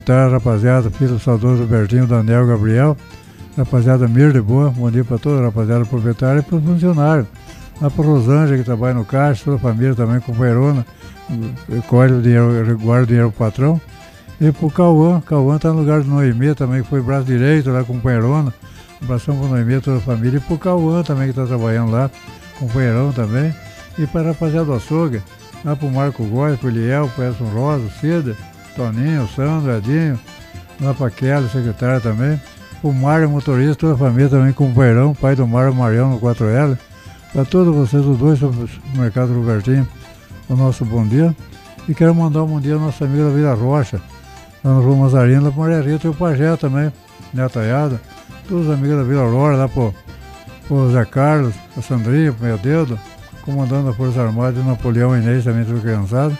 Tá, rapaziada, filho do saudoso Bertinho, Daniel, Gabriel, rapaziada Mir de Boa, bom dia para toda a rapaziada proprietária e para os funcionários. Lá para Rosângela, que trabalha no caixa, toda a família também, companheirona, colhe o dinheiro, guarda o dinheiro pro patrão. E pro Cauã tá no lugar do Noemê também, que foi braço direito lá, companheirona. Um abração pro Noemê, toda a família. E pro Cauã também, que tá trabalhando lá, companheirão também. E para a rapaziada do açougue, lá pro Marco Góes, pro Eliel, pro Edson Rosa, Cida, Toninho, Sandro, Edinho, lá pra Kelly, secretária também. O Mário, motorista, toda a família também, companheirão, pai do Mário, Marião no 4L. Para todos vocês, os dois, sobre o Mercado Robertinho, o nosso bom dia. E quero mandar um bom dia à nossa amiga da Vila Rocha, lá no Rua Mazarino, lá para Maria Rita e o Pajé também, Netaiada. Todos os amigos da Vila Rocha, lá pro Zé Carlos, a Sandrinha, pro Meio Dedo, comandando a Força Armada e Napoleão Inês também, tudo criançado.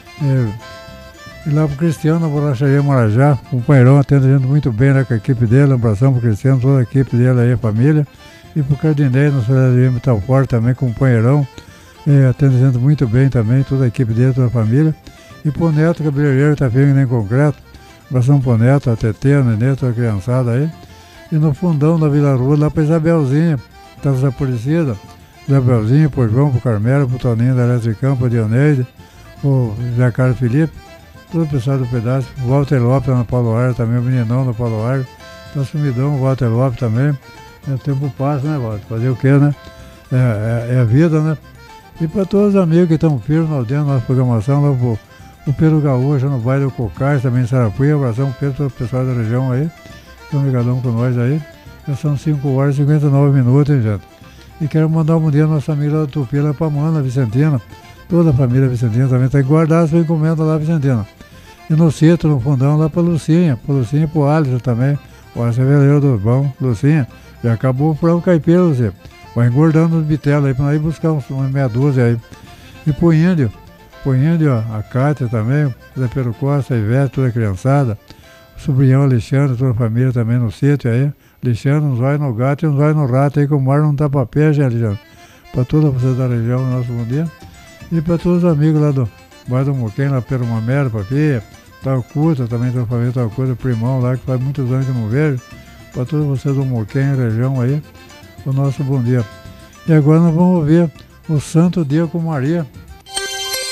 E lá pro Cristiano, na Borracharia Marajá, companheirão, atende a gente muito bem lá com a equipe dele. Um abração pro Cristiano, toda a equipe dele aí, a família. E pro Cardinei, no Solidariedade Metalforte também, companheirão, atende a gente muito bem também, toda a equipe dele, toda a família. E pro Neto, cabeleireiro, tá firme nem concreto. Um abração pro Neto, a Tetê, a Nenê, toda a criançada aí. E no fundão da Vila Rua, lá pra Isabelzinha, tá desaparecida. Isabelzinha, pro João, pro Carmelo, pro Toninho da Eletricão, pro Dioneide, pro Zé Carlos Felipe. Todo o pessoal do pedaço, o Walter Lopes na Paulo Arco também, o meninão da Paulo Arco, tá sumidão, o Walter Lopes também. O tempo passa, né, Walter? Fazer o quê, né? É a vida, né? E para todos os amigos que estão firmes dentro da nossa programação, lá o Pedro Gaúcho, no bairro do Cocais, também em Sarapuí, abração pro Pedro, todo o pessoal da região aí, estão ligadão com nós aí. Já são 5 horas e 59 minutos, hein, gente? E quero mandar um bom dia à nossa amiga da Tupi, lá pra Mana, Vicentina, toda a família Vicentina também está guardada sua encomenda lá, Vicentina. E no sítio, no fundão, lá para Lucinha e pro Alisson também. O Alisson é veleiro do bom, Lucinha. Já acabou o frango caipira, Lucinha. Vai engordando os bitelos aí para nós ir buscar uma meia dúzia aí. E pro índio, ó, a Cátia também, o Zé Pedro Costa, a Ivete, toda a criançada. O sobrinhão Alexandre, toda a família também no sítio aí. Alexandre, um zóio no gato e um zóio no rato aí, que o mar não tá pra pé, já, Alexandre. Para toda vocês da região, nosso bom dia. E para todos os amigos lá do bairro do Moquém, lá pelo Mamera, Papia, Talcuta, também tem a família Talcuta, primão lá, que faz muitos anos que não vejo. Para todos vocês do Moquém, região aí, o nosso bom dia. E agora nós vamos ouvir o Santo Dia com Maria,